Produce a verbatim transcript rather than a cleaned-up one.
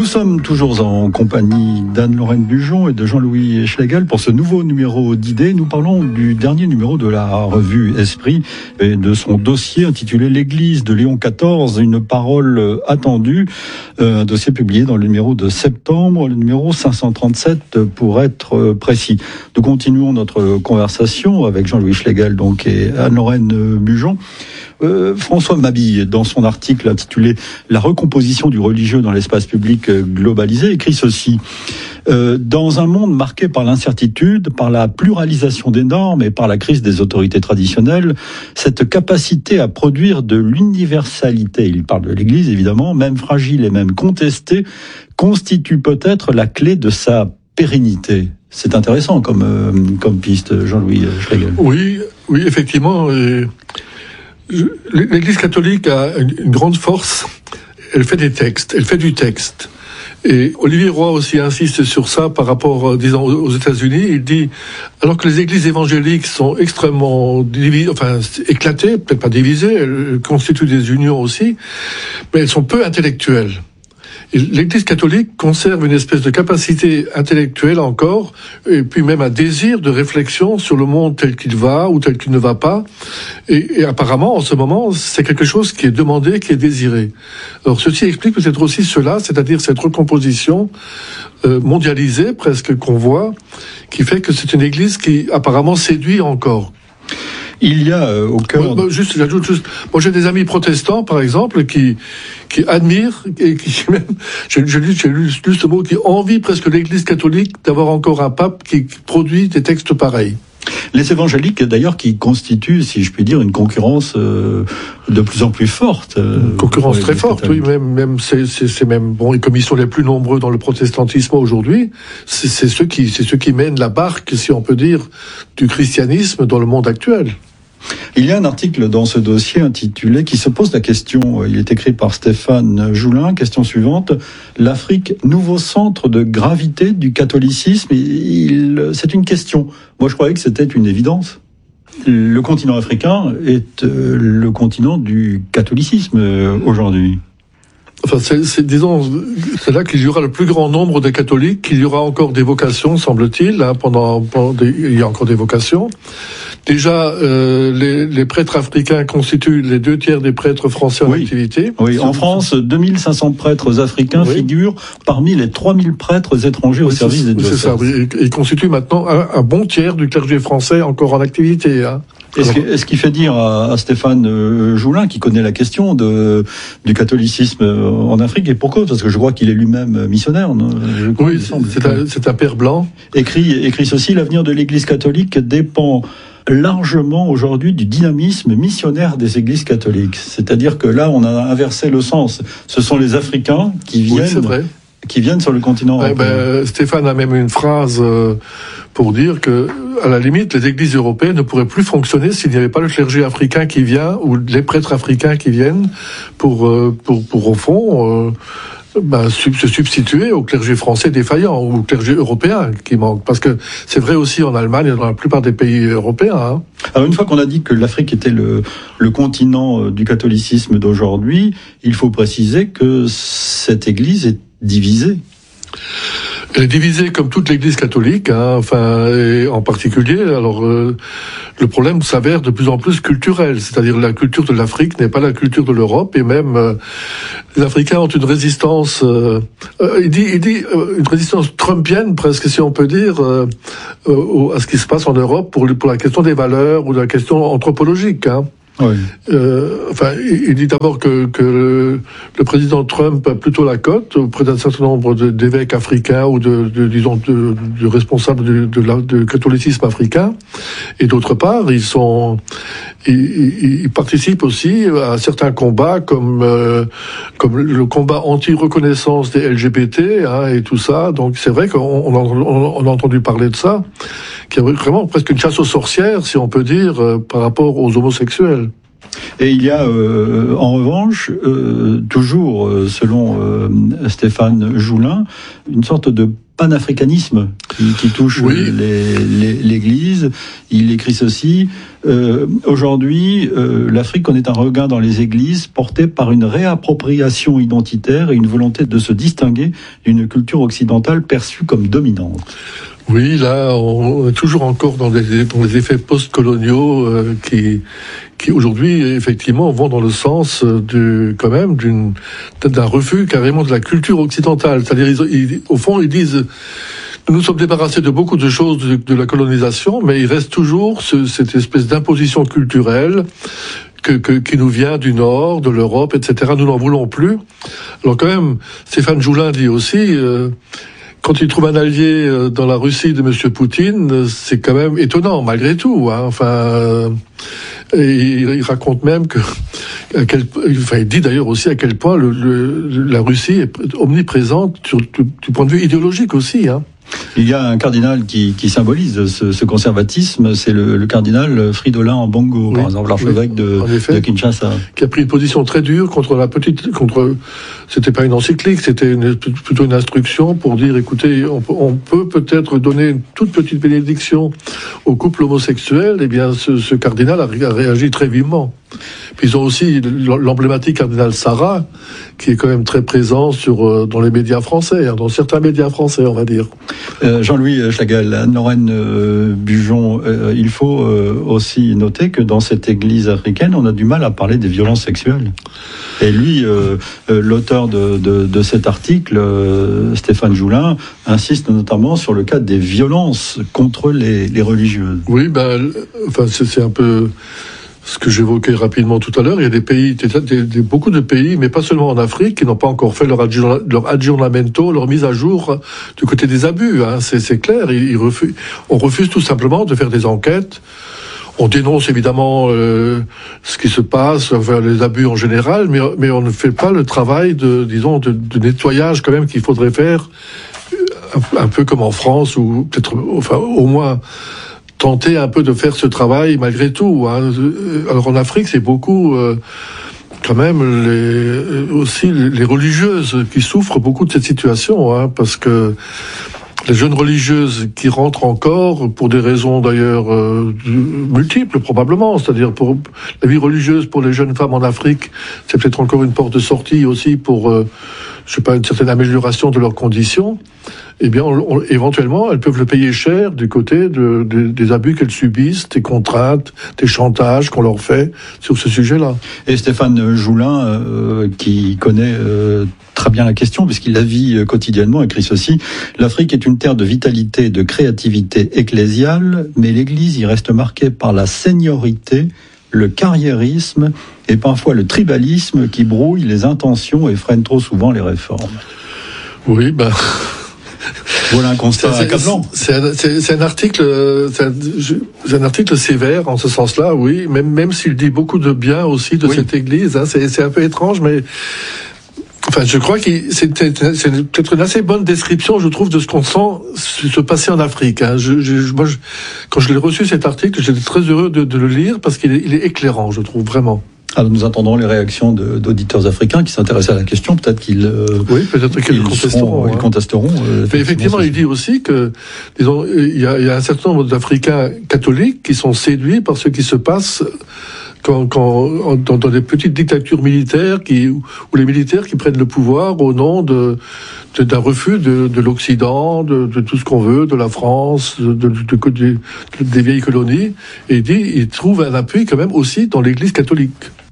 Nous sommes toujours en compagnie d'Anne-Lorraine Bujon et de Jean-Louis Schlegel pour ce nouveau numéro d'Idées. Nous parlons du dernier numéro de la revue Esprit et de son dossier intitulé L'Église de Léon quatorze, une parole attendue. Un dossier publié dans le numéro de septembre, le numéro cinq cent trente-sept pour être précis. Nous continuons notre conversation avec Jean-Louis Schlegel donc, et Anne-Lorraine Bujon. Euh, François Mabille, dans son article intitulé « La recomposition du religieux dans l'espace public globalisé », écrit ceci. Euh, dans un monde marqué par l'incertitude, par la pluralisation des normes et par la crise des autorités traditionnelles, cette capacité à produire de l'universalité, il parle de l'Église évidemment, même fragile et même contestée, constitue peut-être la clé de sa pérennité. C'est intéressant comme, euh, comme piste, Jean-Louis Schlegel. Oui, oui, effectivement. Euh... L'Église catholique a une grande force, elle fait des textes, elle fait du texte. Et Olivier Roy aussi insiste sur ça par rapport, disons, aux États-Unis. Il dit, alors que les églises évangéliques sont extrêmement divisées, enfin, éclatées, peut-être pas divisées, elles constituent des unions aussi, mais elles sont peu intellectuelles. L'Église catholique conserve une espèce de capacité intellectuelle encore, et puis même un désir de réflexion sur le monde tel qu'il va ou tel qu'il ne va pas. Et, et apparemment, en ce moment, c'est quelque chose qui est demandé, qui est désiré. Alors ceci explique peut-être aussi cela, c'est-à-dire cette recomposition euh, mondialisée presque qu'on voit, qui fait que c'est une Église qui apparemment séduit encore. Il y a euh, au cœur... Bon, juste, j'ajoute juste... Moi, j'ai des amis protestants, par exemple, qui, qui admirent, et qui même... J'ai, j'ai, lu, j'ai lu juste ce mot, qui envient presque l'Église catholique d'avoir encore un pape qui produit des textes pareils. Les évangéliques, d'ailleurs, qui constituent, si je puis dire, une concurrence euh, de plus en plus forte. Euh, une concurrence très forte, catholiques. Oui. Même, même, c'est, c'est, c'est même bon. Et comme ils sont les plus nombreux dans le protestantisme aujourd'hui, c'est, c'est ceux qui, c'est ceux qui mènent la barque, si on peut dire, du christianisme dans le monde actuel. Il y a un article dans ce dossier intitulé qui se pose la question, il est écrit par Stéphane Joulin, question suivante, l'Afrique, nouveau centre de gravité du catholicisme, il, c'est une question. Moi je croyais que c'était une évidence. Le continent africain est euh, le continent du catholicisme euh, aujourd'hui. Enfin, c'est, c'est, disons, c'est là qu'il y aura le plus grand nombre de catholiques, qu'il y aura encore des vocations, semble-t-il, hein, pendant, pendant des, il y a encore des vocations. Déjà, euh, les, les prêtres africains constituent les deux tiers des prêtres français en oui. activité. Oui, en France, deux mille cinq cents prêtres africains oui. figurent parmi les trois mille prêtres étrangers au oui, service des diocèses. C'est ça, oui. Ils constituent maintenant un, un bon tiers du clergé français encore en activité, hein. Est-ce, que, est-ce qu'il fait dire à, à Stéphane Joulin, qui connaît la question de, du catholicisme en Afrique, et pourquoi ? Parce que je crois qu'il est lui-même missionnaire. Non je crois, oui, c'est un, c'est un père blanc. Écrit, écrit ceci, l'avenir de l'Église catholique dépend largement aujourd'hui du dynamisme missionnaire des églises catholiques. C'est-à-dire que là, on a inversé le sens. Ce sont les Africains qui viennent... Oui, c'est vrai. qui viennent sur le continent ouais, ben, Stéphane a même une phrase euh, pour dire que, à la limite, les églises européennes ne pourraient plus fonctionner s'il n'y avait pas le clergé africain qui vient ou les prêtres africains qui viennent pour, euh, pour, pour au fond, euh, ben, sub- se substituer au clergé français défaillant ou au clergé européen qui manque. Parce que c'est vrai aussi en Allemagne et dans la plupart des pays européens. Hein. Alors une fois qu'on a dit que l'Afrique était le, le continent du catholicisme d'aujourd'hui, il faut préciser que cette église est divisée. Elle est divisée comme toute l'Église catholique, hein, enfin, et en particulier. Alors, euh, le problème s'avère de plus en plus culturel, c'est-à-dire la culture de l'Afrique n'est pas la culture de l'Europe, et même euh, les Africains ont une résistance. Euh, euh, il dit, il dit euh, une résistance trumpienne presque, si on peut dire, euh, euh, à ce qui se passe en Europe pour pour la question des valeurs ou la question anthropologique. Hein. Oui. Euh, enfin, il dit d'abord que, que le, le président Trump a plutôt la cote auprès d'un certain nombre de, d'évêques africains ou de, de disons, de, de responsables du de, de, de catholicisme africain. Et d'autre part, ils sont, ils, ils, ils participent aussi à certains combats comme euh, comme le combat anti-reconnaissance des L G B T, hein, et tout ça. Donc c'est vrai qu'on on a, on a entendu parler de ça, qu'il y a vraiment presque une chasse aux sorcières, si on peut dire, euh, par rapport aux homosexuels. Et il y a, euh, en revanche, euh, toujours, euh, selon euh, Stéphane Joulin, une sorte de panafricanisme qui, qui touche oui. les, les, l'Église. Il écrit ceci. Euh, aujourd'hui, euh, l'Afrique connaît un regain dans les églises porté par une réappropriation identitaire et une volonté de se distinguer d'une culture occidentale perçue comme dominante. Oui, là, on est toujours encore dans les, dans les effets post-coloniaux euh, qui, qui aujourd'hui, effectivement, vont dans le sens du, quand même, d'une, d'un refus carrément de la culture occidentale. C'est-à-dire, ils, ils, au fond, ils disent, nous nous sommes débarrassés de beaucoup de choses de, de la colonisation, mais il reste toujours ce, cette espèce d'imposition culturelle que, que, qui nous vient du Nord, de l'Europe, et cetera. Nous n'en voulons plus. Alors quand même, Stéphane Joulin dit aussi, euh, quand il trouve un allié dans la Russie de Monsieur Poutine, c'est quand même étonnant, malgré tout. Hein. Enfin, euh, et il, il raconte même que, à quel, enfin, il dit d'ailleurs aussi à quel point le, le, la Russie est omniprésente sur, du, du point de vue idéologique aussi. Hein. Il y a un cardinal qui, qui symbolise ce, ce conservatisme, c'est le, le cardinal Fridolin Ambongo, oui, par exemple, l'archevêque oui, de, de Kinshasa. Qui a pris une position très dure contre la petite, contre, c'était pas une encyclique, c'était une, plutôt une instruction pour dire, écoutez, on, on peut peut-être donner une toute petite bénédiction aux couples homosexuels. Eh bien, ce, ce cardinal a, a réagi très vivement. Puis ils ont aussi l'emblématique cardinal Sarah, qui est quand même très présent sur, dans les médias français, dans certains médias français, on va dire. Euh, Jean-Louis Schlagel, Anne-Lorraine euh, Bujon, euh, il faut euh, aussi noter que dans cette église africaine, on a du mal à parler des violences sexuelles. Et lui, euh, euh, l'auteur de, de, de cet article, euh, Stéphane Joulin, insiste notamment sur le cas des violences contre les, les religieuses. Oui, ben, enfin, c'est, c'est un peu ce que j'évoquais rapidement tout à l'heure. Il y a des pays, des, des, des, beaucoup de pays, mais pas seulement en Afrique, qui n'ont pas encore fait leur, adjourna, leur aggiornamento, leur mise à jour du côté des abus. Hein. C'est, c'est clair. Ils, ils refusent, on refuse tout simplement de faire des enquêtes. On dénonce évidemment euh, ce qui se passe, enfin, les abus en général, mais, mais on ne fait pas le travail de, disons, de, de nettoyage quand même qu'il faudrait faire, un, un peu comme en France, ou peut-être, enfin, au moins tenter un peu de faire ce travail malgré tout. Hein. Alors en Afrique, c'est beaucoup, euh, quand même, les, aussi les religieuses qui souffrent beaucoup de cette situation, hein, parce que les jeunes religieuses qui rentrent encore, pour des raisons d'ailleurs euh, multiples probablement, c'est-à-dire pour la vie religieuse pour les jeunes femmes en Afrique, c'est peut-être encore une porte de sortie aussi pour, euh, je sais pas, une certaine amélioration de leurs conditions. Eh bien, on, on, éventuellement, elles peuvent le payer cher du côté de, de, des abus qu'elles subissent, des contraintes, des chantages qu'on leur fait sur ce sujet-là. Et Stéphane Joulin, euh, qui connaît euh, très bien la question, puisqu'il la vit quotidiennement, écrit ceci: l'Afrique est une terre de vitalité, de créativité ecclésiale, mais l'Église y reste marquée par la seniorité, le carriérisme et parfois le tribalisme qui brouille les intentions et freine trop souvent les réformes. Oui, ben... Voilà un constat accablant. C'est un, c'est, c'est un article, c'est un, c'est un article sévère en ce sens-là, oui. Même même s'il dit beaucoup de bien aussi de oui. cette Église, hein, c'est, c'est un peu étrange, mais enfin, je crois que c'est, c'est peut-être une assez bonne description, je trouve, de ce qu'on sent se passer en Afrique. Hein. Je, je, moi, je, quand je l'ai reçu cet article, j'étais très heureux de, de le lire parce qu'il est, il est éclairant, je trouve vraiment. Alors nous attendons les réactions de, d'auditeurs africains qui s'intéressent à la question. Peut-être qu'ils, euh, oui, peut-être qu'ils le contesteront. Seront, hein. Ils contesteront. Euh, Mais effectivement, il dit aussi que, disons, il y a, il y a un certain nombre d'Africains catholiques qui sont séduits par ce qui se passe quand, quand dans, dans des petites dictatures militaires, qui, où les militaires qui prennent le pouvoir au nom de, de d'un refus de, de l'Occident, de, de tout ce qu'on veut, de la France, de, de, de, de, de des vieilles colonies. Et il dit, il trouve un appui quand même aussi dans l'Église catholique.